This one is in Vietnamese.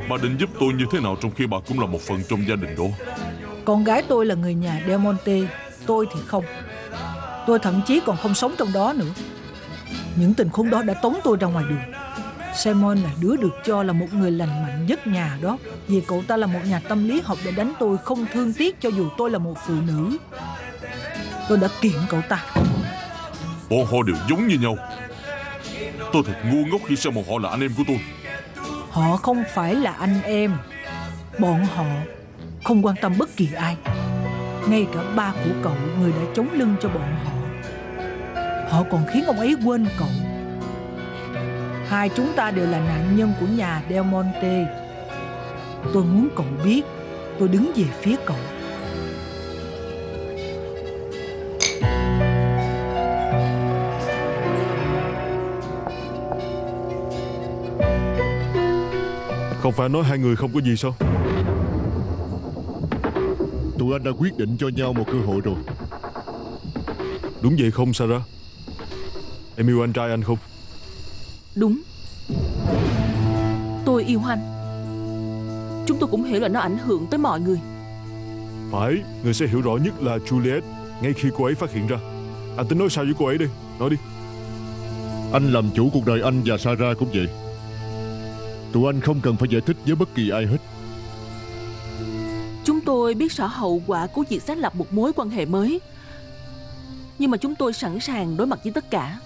Bà định giúp tôi như thế nào trong khi bà cũng là một phần trong gia đình đó? Con gái tôi là người nhà Del Monte, tôi thì không. Tôi thậm chí còn không sống trong đó nữa. Những tình huống đó đã tống tôi ra ngoài đường. Simon là đứa được cho là một người lành mạnh nhất nhà đó, vì cậu ta là một nhà tâm lý học để đánh tôi không thương tiếc cho dù tôi là một phụ nữ. Tôi đã kiện cậu ta. Bọn họ đều giống như nhau. Tôi thật ngu ngốc khi xem bọn họ là anh em của tôi. Họ không phải là anh em. Bọn họ không quan tâm bất kỳ ai. Ngay cả ba của cậu, người đã chống lưng cho bọn họ, họ còn khiến ông ấy quên cậu. Hai chúng ta đều là nạn nhân của nhà Del Monte. Tôi muốn cậu biết tôi đứng về phía cậu. Không phải nói hai người không có gì sao? Tụi anh đã quyết định cho nhau một cơ hội rồi. Đúng vậy không Sarah? Em yêu anh trai anh không? Đúng. Tôi yêu anh. Chúng tôi cũng hiểu là nó ảnh hưởng tới mọi người. Phải, người sẽ hiểu rõ nhất là Juliet ngay khi cô ấy phát hiện ra. Anh tính nói sao với cô ấy đi, nói đi. Anh làm chủ cuộc đời anh và Sarah cũng vậy. Tụi anh không cần phải giải thích với bất kỳ ai hết. Chúng tôi biết rõ hậu quả của việc xác lập một mối quan hệ mới, nhưng mà chúng tôi sẵn sàng đối mặt với tất cả.